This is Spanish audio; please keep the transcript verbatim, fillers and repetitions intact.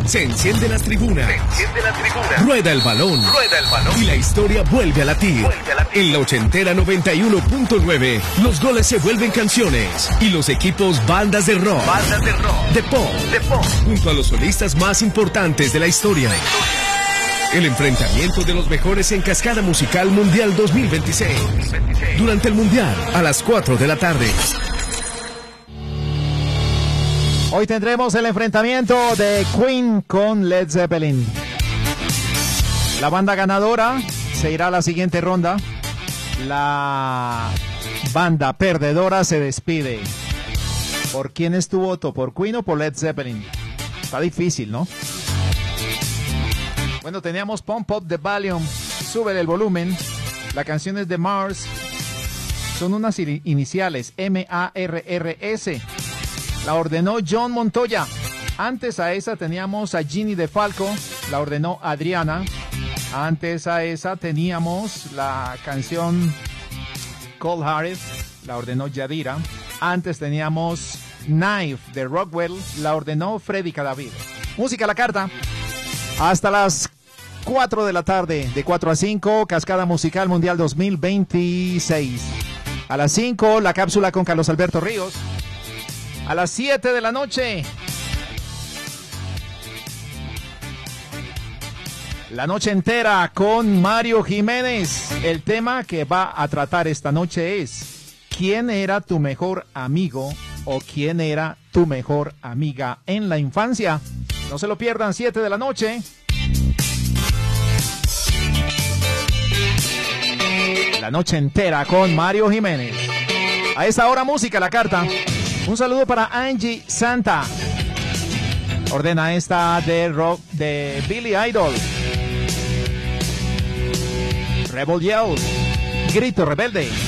Se encienden las tribunas. Se enciende la tribuna. Rueda el balón. Rueda el balón. Y la historia vuelve a latir. Vuelve a latir. En la ochentera noventa y uno punto nueve, los goles se vuelven canciones. Y los equipos bandas de rock. Bandas de rock. De pop. De pop. Junto a los solistas más importantes de la historia. La historia. El enfrentamiento de los mejores en Cascada Musical Mundial dos mil veintiséis. Durante el Mundial, a las cuatro de la tarde. Hoy tendremos el enfrentamiento de Queen con Led Zeppelin. La banda ganadora se irá a la siguiente ronda. La banda perdedora se despide. ¿Por quién es tu voto? ¿Por Queen o por Led Zeppelin? Está difícil, ¿no? Bueno, teníamos Pump Up the Volume, Sube el volumen. La canción es de Mars. Son unas iniciales, M A R R S. La ordenó John Montoya. Antes a esa teníamos a Ginny DeFalco. La ordenó Adriana. Antes a esa teníamos la canción Cold Hearted. La ordenó Yadira. Antes teníamos Knife de Rockwell. La ordenó Freddy Cadavid. Música a la carta. Hasta las cuatro de la tarde, de cuatro a cinco, Cascada Musical Mundial dos mil veintiséis. A las cinco, la cápsula con Carlos Alberto Ríos. A las siete de la noche, la noche entera con Mario Jiménez. El tema que va a tratar esta noche es: ¿quién era tu mejor amigo o quién era tu mejor amiga en la infancia? No se lo pierdan, siete de la noche. La noche entera con Mario Jiménez. A esta hora, música a la carta. Un saludo para Angie Santa. Ordena esta de rock de Billy Idol. Rebel Yell. Grito rebelde.